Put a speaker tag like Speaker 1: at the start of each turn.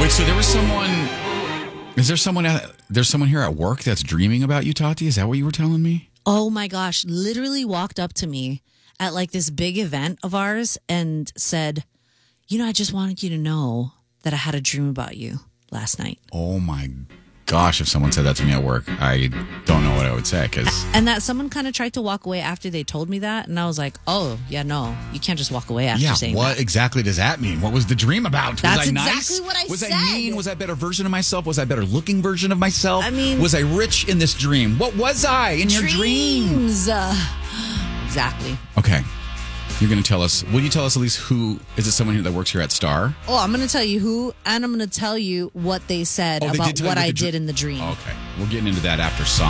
Speaker 1: Wait, so there was someone... There's someone here at work that's dreaming about you, Tati? Is that what you were telling me?
Speaker 2: Oh my gosh, literally walked up to me at like this big event of ours and said, I just wanted you to know that I had a dream about you last night.
Speaker 1: Oh my gosh, if someone said that to me at work, I don't know what I would say.
Speaker 2: And that someone kind of tried to walk away after they told me that. And I was like, oh, yeah, no, you can't just walk away after saying
Speaker 1: what
Speaker 2: that.
Speaker 1: exactly does that mean? What was the dream about?
Speaker 2: That's
Speaker 1: was I
Speaker 2: exactly
Speaker 1: nice?
Speaker 2: what I
Speaker 1: was
Speaker 2: said.
Speaker 1: Was I mean? Was I a better version of myself? Was I a better looking version of myself?
Speaker 2: I mean...
Speaker 1: Was I rich in this dream? What was I in your dream?
Speaker 2: Exactly.
Speaker 1: Okay. You're going to tell us, will you tell us at least who, is it someone here that works here at Star?
Speaker 2: Oh, I'm going to tell you who, and I'm going to tell you what they said about what I did in the dream.
Speaker 1: Okay. We're getting into that after song.